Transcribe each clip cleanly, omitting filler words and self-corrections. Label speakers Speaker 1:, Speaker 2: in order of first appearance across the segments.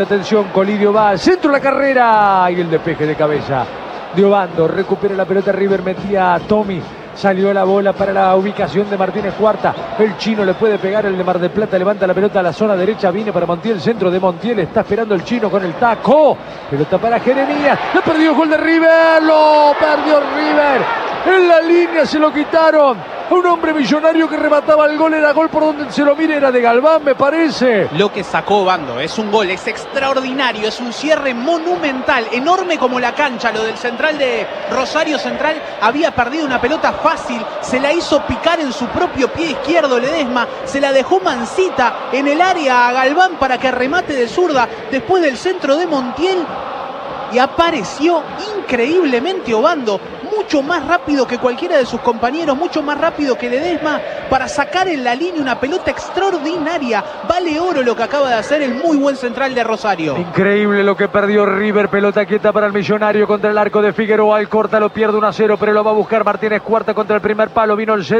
Speaker 1: Atención, Colidio va al centro de la carrera y el despeje de cabeza de Obando. Recupera la pelota River, metía a Tommy. Salió la bola para la ubicación de Martínez Cuarta. El chino le puede pegar, el de Mar del Plata levanta la pelota a la zona derecha. Viene para Montiel, centro de Montiel. Está esperando el chino con el taco. Pelota para Jeremías. Lo perdió, gol de River. Lo perdió River. En la línea se lo quitaron. A un hombre millonario que remataba el gol. Era gol por donde se lo mire. Era de Galván, me parece.
Speaker 2: Lo que sacó Obando es un gol, es extraordinario. Es un cierre monumental, enorme como la cancha. Lo del central de Rosario Central había perdido una pelota fácil. Se la hizo picar en su propio pie izquierdo Ledesma. Se la dejó mansita en el área a Galván para que remate de zurda después del centro de Montiel. Y apareció increíblemente Obando, mucho más rápido que cualquiera de sus compañeros, mucho más rápido que Ledesma, para sacar en la línea una pelota extraordinaria. Vale oro lo que acaba de hacer el muy buen central de Rosario.
Speaker 1: Increíble lo que perdió River. Pelota quieta para el millonario contra el arco de Figueroa. El corta lo pierde 1-0, pero lo va a buscar Martínez Cuarta contra el primer palo. Vino el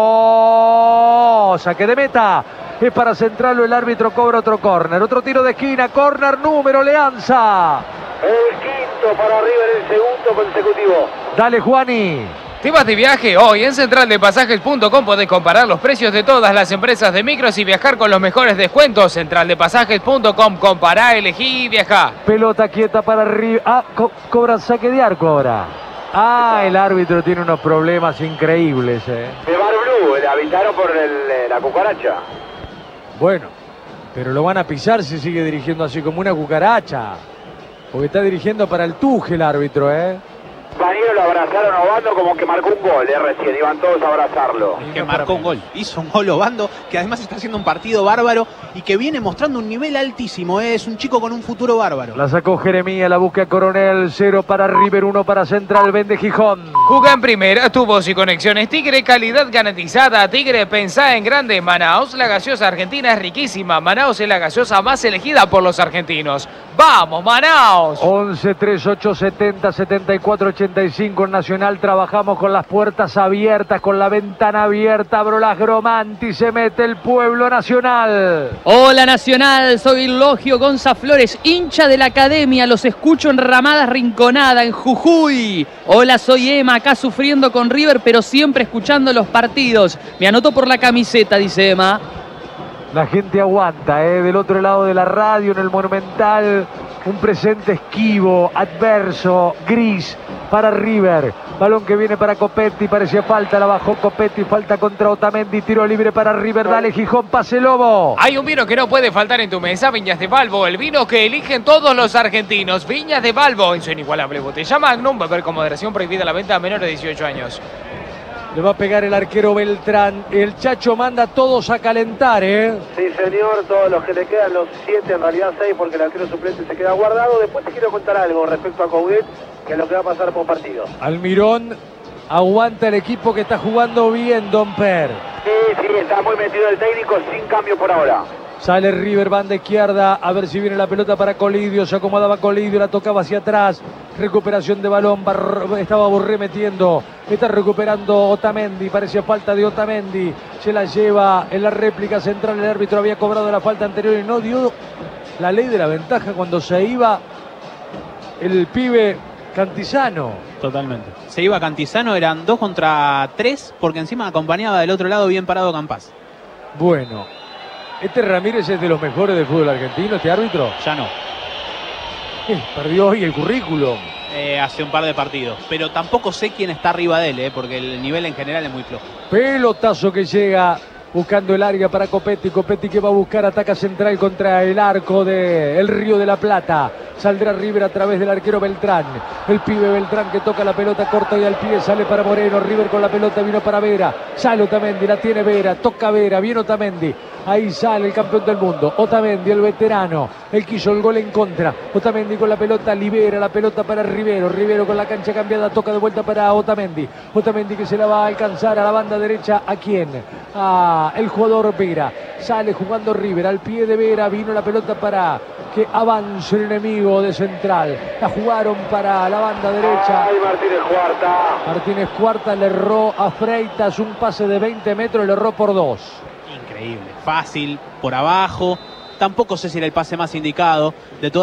Speaker 1: centro. Saque de meta. Es para Central. El árbitro cobra otro córner. Otro tiro de esquina. Córner número Leanza.
Speaker 3: El quinto para River, el segundo consecutivo.
Speaker 1: Dale, Juani.
Speaker 4: ¿Te vas de viaje? Hoy en centraldepasajes.com podés comparar los precios de todas las empresas de micros y viajar con los mejores descuentos. Centraldepasajes.com, compará, elegí y viajá.
Speaker 1: Pelota quieta para River. Cobran saque de arco ahora. El árbitro tiene unos problemas increíbles.
Speaker 3: De Bar Blue, le aventaron por la cucaracha.
Speaker 1: Bueno, pero lo van a pisar si sigue dirigiendo así como una cucaracha. Porque está dirigiendo para el Tuje el árbitro,
Speaker 3: Compañeros lo abrazaron a Obando como que marcó un gol, recién, iban todos a abrazarlo.
Speaker 2: Que marcó un gol, hizo un gol Obando, que además está haciendo un partido bárbaro y que viene mostrando un nivel altísimo, es un chico con un futuro bárbaro.
Speaker 1: La sacó Jeremías, la busca Coronel, 0 para River, 1 para Central, vende Gijón.
Speaker 4: Juga en primera, tubos y conexiones Tigre, calidad garantizada. Tigre, pensá en grande. Manaos, la gaseosa argentina es riquísima. Manaos es la gaseosa más elegida por los argentinos. ¡Vamos, Manaos!
Speaker 1: 11 38 70 74 85 en Nacional. Trabajamos con las puertas abiertas, con la ventana abierta. Abro las Gromanti, se mete el pueblo Nacional.
Speaker 5: Hola Nacional, soy Logio Gonza Flores, hincha de la academia. Los escucho en Ramadas Rinconada, en Jujuy. Hola, soy Emma, acá sufriendo con River, pero siempre escuchando los partidos. Me anoto por la camiseta, dice Emma.
Speaker 1: La gente aguanta, del otro lado de la radio, en el Monumental. Un presente esquivo, adverso, gris para River. Balón que viene para Copetti, parecía falta, la bajó Copetti, falta contra Otamendi, tiro libre para River. Dale, Gijón, pase Lobo.
Speaker 4: Hay un vino que no puede faltar en tu mesa, Viñas de Balbo, el vino que eligen todos los argentinos. Viñas de Balbo, en su inigualable botella Magnum, beber con moderación, prohibida la venta a menores de 18 años.
Speaker 1: Le va a pegar el arquero Beltrán. El Chacho manda a todos a calentar,
Speaker 3: Sí, señor, todos los que le quedan, los 7, en realidad 6, porque el arquero suplente se queda guardado. Después te quiero contar algo respecto a Coudet, que es lo que va a pasar por partido.
Speaker 1: Almirón aguanta el equipo que está jugando bien, Don Per.
Speaker 3: Sí, está muy metido el técnico, sin cambio por ahora.
Speaker 1: Sale River, banda izquierda, a ver si viene la pelota para Colidio, se acomodaba Colidio, la tocaba hacia atrás, recuperación de balón, estaba Borré metiendo, está recuperando Otamendi, parecía falta de Otamendi, se la lleva en la réplica central, el árbitro había cobrado la falta anterior y no dio la ley de la ventaja cuando se iba el pibe Cantizano.
Speaker 2: Totalmente. Se iba Cantizano, eran 2 contra 3, porque encima acompañaba del otro lado bien parado Campas.
Speaker 1: Bueno, este Ramírez es de los mejores del fútbol argentino, este árbitro.
Speaker 2: Ya no.
Speaker 1: Perdió hoy el currículum.
Speaker 2: Hace un par de partidos. Pero tampoco sé quién está arriba de él, porque el nivel en general es muy flojo.
Speaker 1: Pelotazo que llega buscando el área para Copetti. Copetti que va a buscar ataca central contra el arco del Río de la Plata. Saldrá River a través del arquero Beltrán. El pibe Beltrán que toca la pelota corta y al pie sale para Moreno. River con la pelota vino para Vera. Sale Otamendi, la tiene Vera. Toca Vera, viene Otamendi. Ahí sale el campeón del mundo. Otamendi, el veterano. Él quiso el gol en contra. Otamendi con la pelota, libera la pelota para Rivero. Rivero con la cancha cambiada, toca de vuelta para Otamendi. Otamendi que se la va a alcanzar a la banda derecha. ¿A quién? A el jugador Vera. Sale jugando River. Al pie de Vera vino la pelota para que avance el enemigo de Central. La jugaron para la banda derecha.
Speaker 3: Ay, Martínez Cuarta.
Speaker 1: Martínez Cuarta le erró a Freitas. Un pase de 20 metros, le erró por 2.
Speaker 2: Increíble. Fácil, por abajo. Tampoco sé si era el pase más indicado. De todas